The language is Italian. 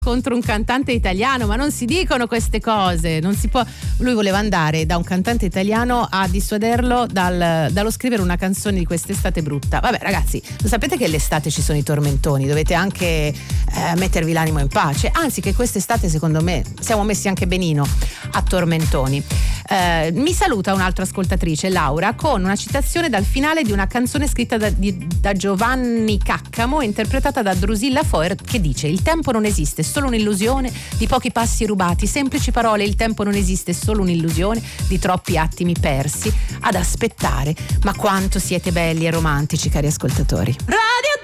contro un cantante italiano, ma non si dicono queste cose, non si può. Lui voleva andare da un cantante italiano a dissuaderlo dallo scrivere una canzone di quest'estate brutta. Vabbè ragazzi, lo sapete che l'estate ci sono i tormentoni, dovete anche mettervi l'animo in pace, anzi che quest'estate secondo me siamo messi anche benino a tormentoni. Mi saluta un'altra ascoltatrice, Laura, con una citazione dal finale di una canzone scritta da Giovanni Caccamo, interpretata da Drusilla Foer, che dice: il tempo non esiste, solo un'illusione di pochi passi rubati, semplici parole, il tempo non esiste, solo un'illusione di troppi attimi persi ad aspettare. Ma quanto siete belli e romantici, cari ascoltatori. Radio